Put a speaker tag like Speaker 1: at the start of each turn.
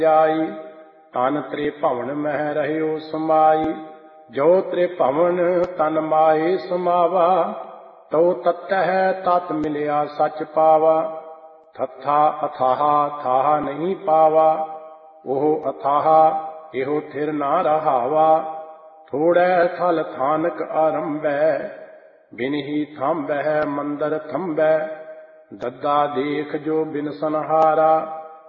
Speaker 1: ਜਾਈ। ਤਨ ਤ੍ਰਿਭਵਨ ਮਹਿ ਰਹਿਓ ਸਮਾਈ। ਜੋ ਤ੍ਰਿਭਵਨ ਤਨ ਮਾਏ ਸਮਾਵਾ। ਤਉ ਤਤਹਿ ਤਤ ਮਿਲਿਆ ਸਚ ਪਾਵਾ। ਥੱਥਾ ਅਥਾਹਾ ਥਾਹਾ ਨਹੀਂ ਪਾਵਾ। ਉਹ ਅਥਾਹਾ ਇਹੋ ਥਿਰ ਨਾ ਰਹਾਵਾ। ਥੋੜੈ ਥਲ ਥਾਨਕ ਆਰੰਭੈ। ਬਿਨ ਹੀ ਥੰਬਹਿ ਮੰਦਰ ਥੰਬੈ। ਦੱਦਾ ਦੇਖ ਜੋ ਬਿਨ ਸੰਹਾਰਾ।